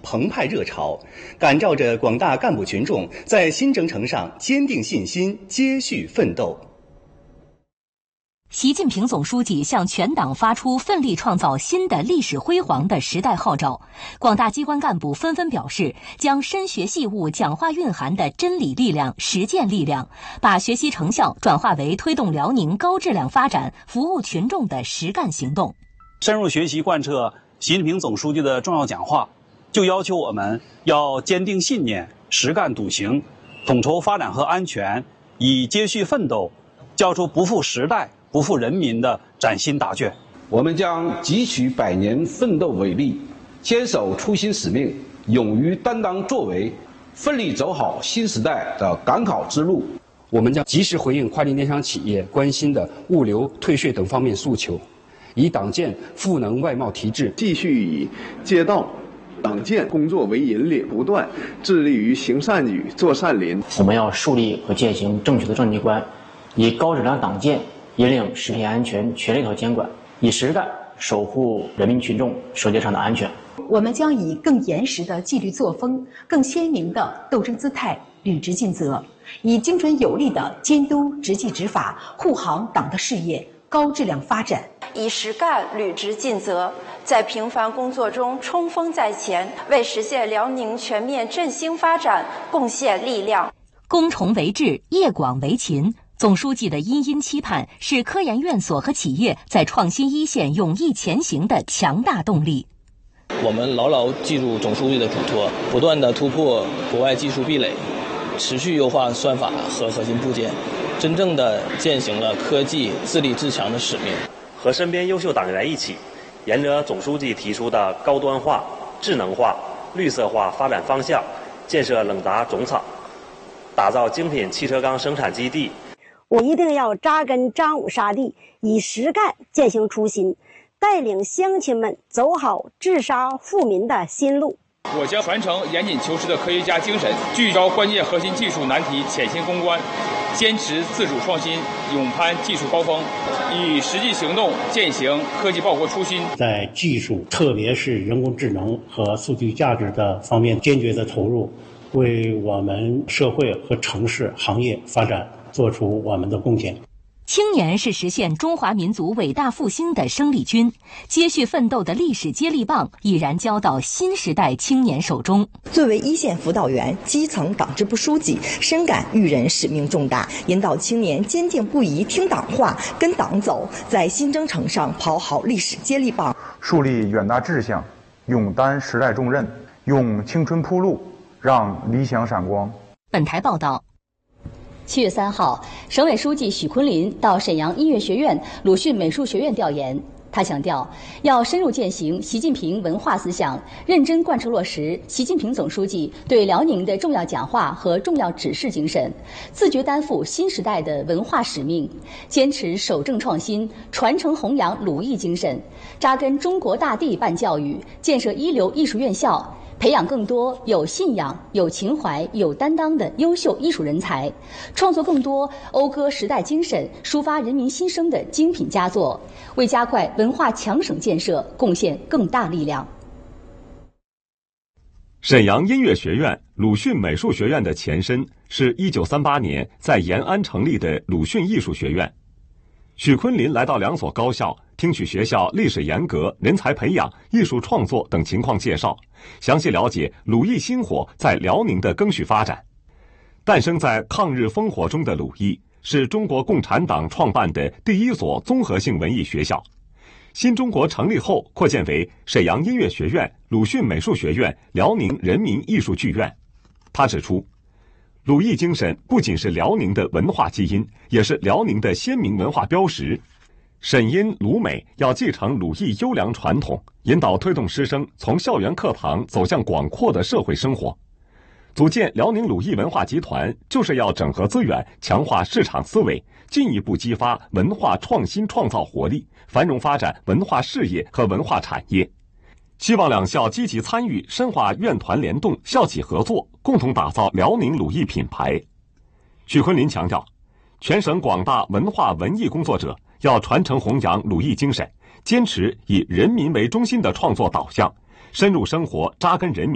澎湃热潮，感召着广大干部群众在新征程上坚定信心，接续奋斗。 习近平总书记向全党发出奋力创造新的历史辉煌的时代号召，广大机关干部纷纷表示，将深学细悟讲话蕴含的真理力量、实践力量，把学习成效转化为推动辽宁高质量发展、服务群众的实干行动。 深入学习贯彻习近平总书记的重要讲话，就要求我们要坚定信念、实干笃行，统筹发展和安全，以接续奋斗，交出不负时代、不负人民的崭新答卷。 我们将汲取百年奋斗伟力，坚守初心使命，勇于担当作为，奋力走好新时代的赶考之路。 我们将及时回应跨境电商企业关心的物流、退税等方面诉求，以党建赋能外贸提质， 继续以街道党建工作为引领，不断致力于行善举、做善邻。 我们要树立和践行正确的政绩观，以高质量党建引领食品安全全链条监管，以实干守护人民群众舌尖上的安全。 我们将以更严实的纪律作风、更鲜明的斗争姿态履职尽责，以精准有力的监督执纪执法护航党的事业高质量发展， 以实干履职尽责，在平凡工作中冲锋在前，为实现辽宁全面振兴发展贡献力量。 攻崇为智，业广为勤。总书记的殷殷期盼是科研院所和企业在创新一线勇毅前行的强大动力。 我们牢牢记住总书记的嘱托，不断地突破国外技术壁垒，持续优化算法和核心部件，真正地践行了科技自立自强的使命。 和身边优秀党员一起，沿着总书记提出的高端化、智能化、绿色化发展方向，建设冷轧种厂，打造精品汽车钢生产基地。 我一定要扎根张武沙地，以实干践行初心，带领乡亲们走好治沙富民的新路。 我将传承严谨求实的科学家精神，聚焦关键核心技术难题潜心攻关，坚持自主创新，勇攀技术高峰，以实际行动践行科技报国初心。 在技术，特别是人工智能和数据价值的方面坚决的投入，为我们社会和城市行业发展做出我们的贡献。 青年是实现中华民族伟大复兴的生力军，接续奋斗的历史接力棒已然交到新时代青年手中。 作为一线辅导员、基层党支部书记，深感育人使命重大，引导青年坚定不移听党话、跟党走，在新征程上跑好历史接力棒， 树立远大志向，勇担时代重任，用青春铺路，让理想闪光。 本台报道。 7月3号，省委书记许昆林到沈阳音乐学院、鲁迅美术学院调研。他强调，要深入践行习近平文化思想，认真贯彻落实习近平总书记对辽宁的重要讲话和重要指示精神，自觉担负新时代的文化使命，坚持守正创新，传承弘扬鲁艺精神，扎根中国大地办教育，建设一流艺术院校，培养更多有信仰、有情怀、有担当的优秀艺术人才，创作更多讴歌时代精神、抒发人民心声的精品佳作，为加快文化强省建设贡献更大力量。 沈阳音乐学院、鲁迅美术学院的前身是1938年在延安成立的鲁迅艺术学院。许昆林来到两所高校，听取学校历史沿革、人才培养、艺术创作等情况介绍，详细了解鲁艺星火在辽宁的赓续发展。诞生在抗日烽火中的鲁艺，是中国共产党创办的第一所综合性文艺学校。新中国成立后扩建为沈阳音乐学院、鲁迅美术学院、辽宁人民艺术剧院。他指出，鲁艺精神不仅是辽宁的文化基因，也是辽宁的鲜明文化标识。沈音、鲁美要继承鲁艺优良传统，引导推动师生从校园课堂走向广阔的社会生活。组建辽宁鲁艺文化集团，就是要整合资源，强化市场思维，进一步激发文化创新创造活力，繁荣发展文化事业和文化产业。希望两校积极参与，深化院团联动、校企合作，共同打造辽宁鲁艺品牌。许昆林强调，全省广大文化文艺工作者要传承弘扬鲁艺精神，坚持以人民为中心的创作导向，深入生活，扎根人民。